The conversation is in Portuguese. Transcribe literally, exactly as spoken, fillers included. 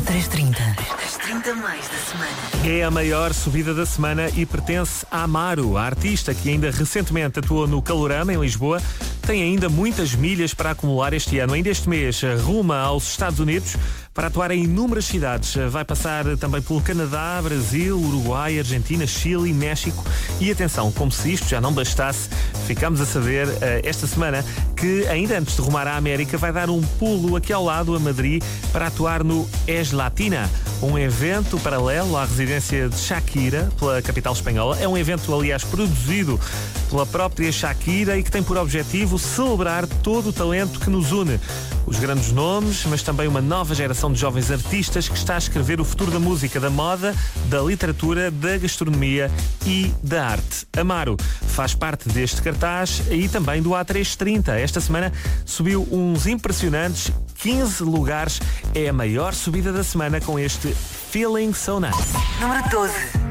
A trezentos e trinta. As trinta mais da semana. É a maior subida da semana e pertence a Amaro, a artista que ainda recentemente atuou no Calorama, em Lisboa. Tem ainda muitas milhas para acumular este ano. Ainda este mês, ruma aos Estados Unidos para atuar em inúmeras cidades. Vai passar também pelo Canadá, Brasil, Uruguai, Argentina, Chile e México. E atenção, como se isto já não bastasse, ficamos a saber uh, esta semana que ainda antes de rumar à América vai dar um pulo aqui ao lado, a Madrid, para atuar no Es Latina, um evento paralelo à residência de Shakira, pela capital espanhola. É um evento, aliás, produzido pela própria Shakira e que tem por objetivo celebrar todo o talento que nos une. Os grandes nomes, mas também uma nova geração de jovens artistas que está a escrever o futuro da música, da moda, da literatura, da gastronomia e da arte. Amaro faz parte deste cartaz e também do A trezentos e trinta. Esta semana subiu uns impressionantes quinze lugares. É a maior subida da semana com este Feeling So Nice. Número doze.